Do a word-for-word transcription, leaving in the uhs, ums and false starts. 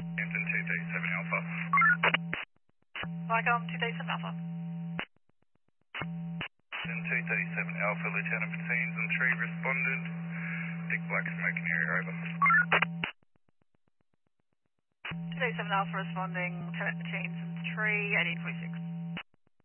Hampton two thirty-seven Alpha. Like on two days from Alpha. Hampton two thirty-seven Alpha, Lieutenant Patines and Tree responded. Big black smoking area, over. two days seven Alpha responding, Lieutenant Patines and Tree, eighteen forty-six.